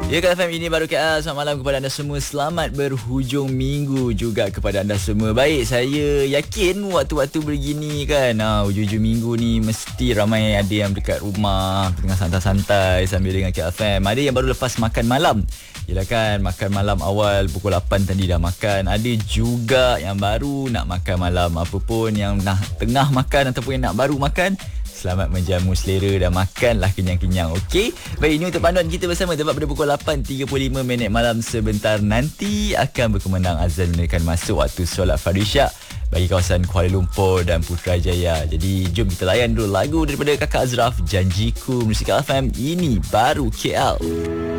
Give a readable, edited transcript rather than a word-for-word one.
Ya, Kak FM, ini baru KL. Selamat malam kepada anda semua. Selamat berhujung minggu juga kepada anda semua. Baik, saya yakin waktu-waktu begini kan, hujung-hujung minggu ni mesti ramai ada yang dekat rumah tengah santai-santai sambil dengan KL FM. Ada yang baru lepas makan malam. Yelah kan, makan malam awal pukul 8 tadi dah makan. Ada juga yang baru nak makan malam. Apa pun yang nak tengah makan ataupun yang nak baru makan, selamat menjamu selera dan makanlah kenyang-kenyang. Okey. Baik, ini untuk panduan kita bersama. Tepat pada pukul 8.35 malam sebentar nanti akan berkumandang azan menaikkan masuk waktu solat Fardhu bagi kawasan Kuala Lumpur dan Putrajaya. Jadi jom kita layan dulu lagu daripada Kakak Azraf, Janjiku, Muzik FM. Ini baru KL.